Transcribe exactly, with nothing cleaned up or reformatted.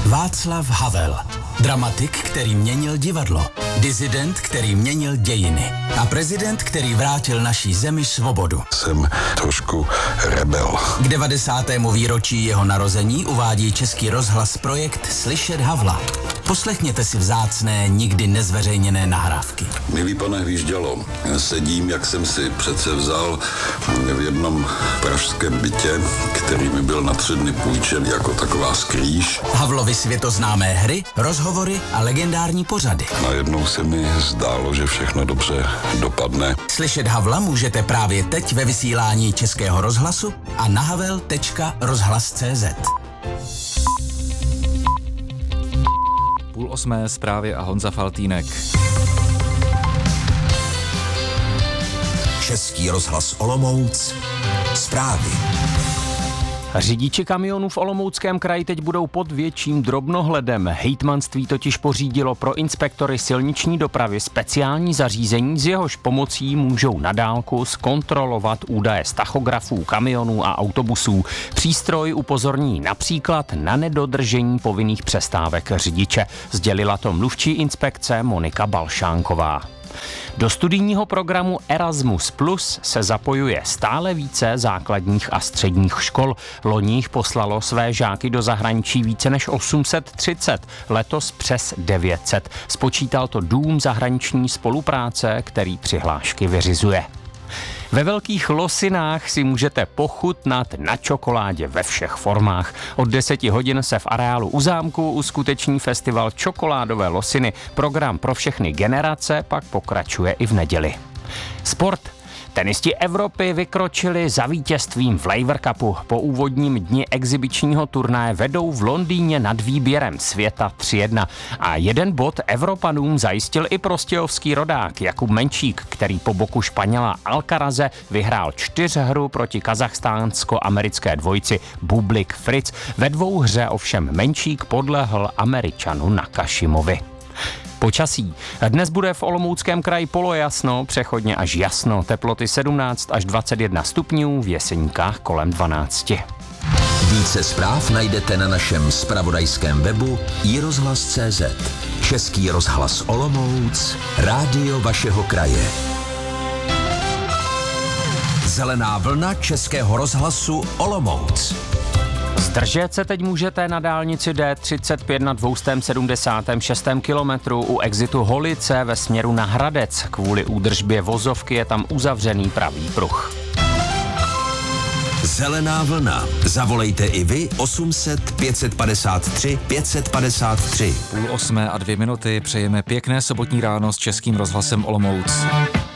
Václav Havel. Dramatik, který měnil divadlo. Disident, který měnil dějiny. A prezident, který vrátil naší zemi svobodu. Jsem trošku rebel. K devadesátému výročí jeho narození uvádí Český rozhlas projekt Slyšet Havla. Poslechněte si vzácné, nikdy nezveřejněné nahrávky. Milý pane Hvíždělo, sedím, jak jsem si přece vzal v jednom pražském bytě, který mi byl na tři dny půjčen jako taková skrýš. Havlovy světoznámé hry, rozhovory a legendární pořady. Najednou se mi zdálo, že všechno dobře dopadne. Slyšet Havla můžete právě teď ve vysílání Českého rozhlasu a na havel tečka rozhlas tečka cé zet. Půl osmé zprávy a Honza Faltýnek. Český rozhlas Olomouc. Zprávy. Řidiči kamionů v Olomouckém kraji teď budou pod větším drobnohledem. Hejtmanství totiž pořídilo pro inspektory silniční dopravy speciální zařízení, z jehož pomocí můžou na dálku zkontrolovat údaje z tachografů, kamionů a autobusů. Přístroj upozorní například na nedodržení povinných přestávek řidiče, sdělila to mluvčí inspekce Monika Balšánková. Do studijního programu Erasmus Plus se zapojuje stále více základních a středních škol. Loni jich poslalo své žáky do zahraničí více než osm set třicet, letos přes devět set. Spočítal to Dům zahraniční spolupráce, který přihlášky vyřizuje. Ve Velkých Losinách si můžete pochutnat na čokoládě ve všech formách. Od deseti hodin se v areálu u zámku uskuteční festival Čokoládové Losiny. Program pro všechny generace pak pokračuje i v neděli. Sport. Tenisti Evropy vykročili za vítězstvím v Laver Cupu. Po úvodním dni exibičního turnaje vedou v Londýně nad výběrem světa tři jedna. A jeden bod Evropanům zajistil i prostějovský rodák Jakub Menčík, který po boku Španěla Alcaraze vyhrál čtyřhru proti kazachstánsko-americké dvojici Bublik Fritz. Ve dvouhře ovšem Menčík podlehl Američanu Nakashimovi. Počasí. Dnes bude v Olomouckém kraji polojasno, přechodně až jasno, teploty sedmnáct až dvacet jedna stupňů, v Jeseníkách kolem dvanáct. Více zpráv najdete na našem zpravodajském webu i rozhlas tečka cé zet. Český rozhlas Olomouc, rádio vašeho kraje. Zelená vlna Českého rozhlasu Olomouc. Zdržet se teď můžete na dálnici D třicet pět na dvě stě sedmdesát šest kilometrů u exitu Holice ve směru na Hradec. Kvůli údržbě vozovky je tam uzavřený pravý pruh. Zelená vlna. Zavolejte i vy osm set pět set padesát tři pět set padesát tři. Půl osmé a dvě minuty přejeme pěkné sobotní ráno s Českým rozhlasem Olomouc.